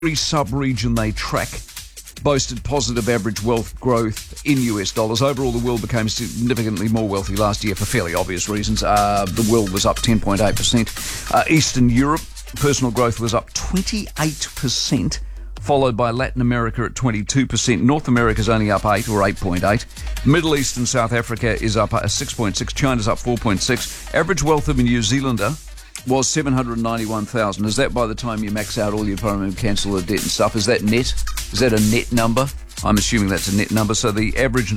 Every sub-region they track boasted positive average wealth growth in US dollars. Overall, the world became significantly more wealthy last year for fairly obvious reasons. The world was up 10.8%. Eastern Europe, personal growth was up 28%, followed by Latin America at 22%. North America's only up 8 or 8.8. Middle East and South Africa is up 6.6. China's up 4.6. Average wealth of a New Zealander was 791,000. Is that by the time you max out all your program, cancel the debt and stuff? Is that net? Is that a net number? I'm assuming that's a net number. So the average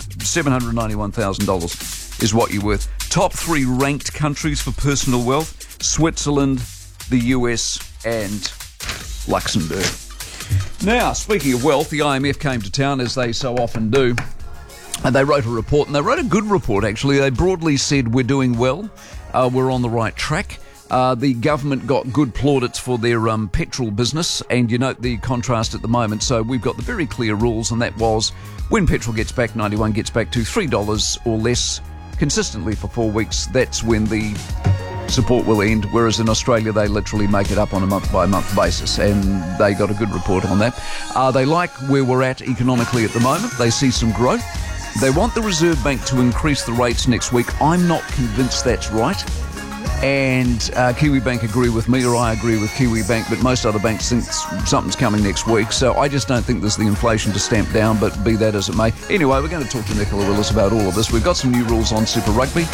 $791,000 is what you're worth. Top 3 ranked countries for personal wealth: Switzerland, the US, and Luxembourg. Now, speaking of wealth, the IMF came to town, as they so often do, and they wrote a report, and they wrote a good report, actually. They broadly said we're doing well, we're on the right track. The government got good plaudits for their petrol business, and you note the contrast at the moment. So we've got the very clear rules, and that was when petrol gets back, 91 gets back to $3 or less consistently for 4 weeks, that's when the support will end, whereas in Australia they literally make it up on a month-by-month basis, and they got a good report on that. They like where we're at economically at the moment. They see some growth. They want the Reserve Bank to increase the rates next week. I'm not convinced that's right. And Kiwibank agree with me, or I agree with Kiwibank, but most other banks think something's coming next week. So I just don't think there's the inflation to stamp down, but be that as it may. Anyway, we're going to talk to Nicola Willis about all of this. We've got some new rules on Super Rugby.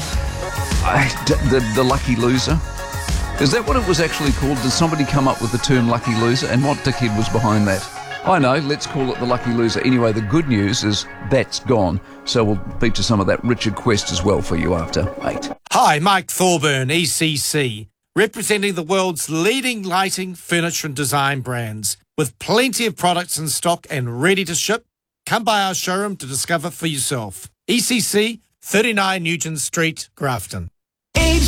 The lucky loser. Is that what it was actually called? Did somebody come up with the term lucky loser? And what dickhead was behind that? I know, let's call it the lucky loser. Anyway, the good news is that's gone. So we'll feature some of that Richard Quest as well for you after 8. Hi, Mike Thorburn, ECC, representing the world's leading lighting, furniture and design brands. With plenty of products in stock and ready to ship, come by our showroom to discover for yourself. ECC, 39 Nugent Street, Grafton.